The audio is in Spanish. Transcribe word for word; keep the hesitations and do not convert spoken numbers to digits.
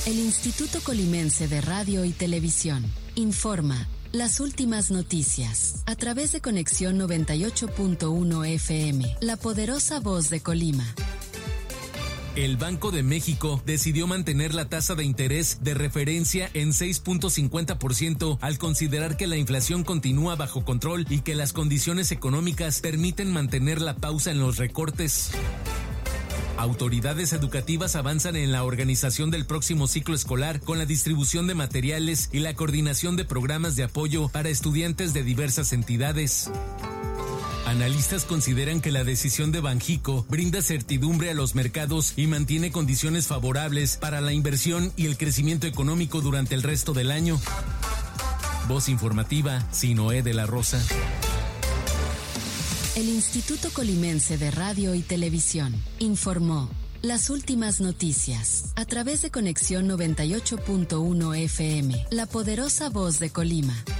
El Instituto Colimense de Radio y Televisión informa las últimas noticias a través de Conexión noventa y ocho punto uno F M, la poderosa voz de Colima. El Banco de México decidió mantener la tasa de interés de referencia en seis punto cincuenta por ciento al considerar que la inflación continúa bajo control y que las condiciones económicas permiten mantener la pausa en los recortes. Autoridades educativas avanzan en la organización del próximo ciclo escolar con la distribución de materiales y la coordinación de programas de apoyo para estudiantes de diversas entidades. Analistas consideran que la decisión de Banxico brinda certidumbre a los mercados y mantiene condiciones favorables para la inversión y el crecimiento económico durante el resto del año. Voz informativa, Sinoé de la Rosa. El Instituto Colimense de Radio y Televisión informó las últimas noticias a través de Conexión noventa y ocho punto uno F M, la poderosa voz de Colima.